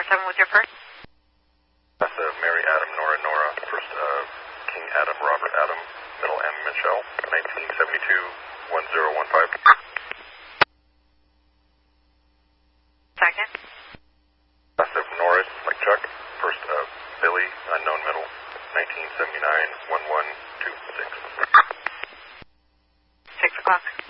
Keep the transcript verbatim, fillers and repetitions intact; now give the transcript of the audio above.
seven with your first. That's uh, Mary Adam, Nora, Nora. First, uh, King Adam, Robert Adam. Middle M, Michelle. nineteen seventy-two, one zero one five. Second. Last of Norris, like Chuck. First, uh, Billy, unknown middle. nineteen seventy-nine, one one two six. Six o'clock.